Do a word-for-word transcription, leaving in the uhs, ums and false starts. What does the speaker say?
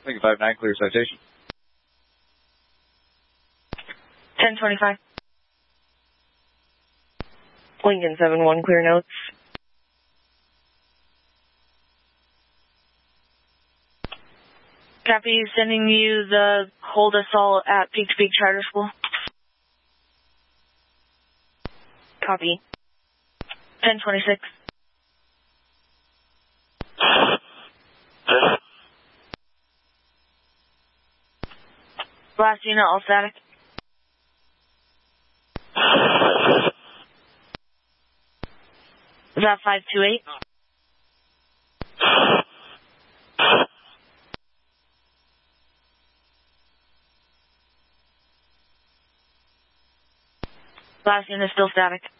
Lincoln five nine, clear citation. ten twenty-five. Lincoln seven one, clear notes. Copy, sending you the hold assault at Peak to Peak Charter School. Copy. ten twenty-six. Last unit, all static. Is that five two eight? Last unit, still static.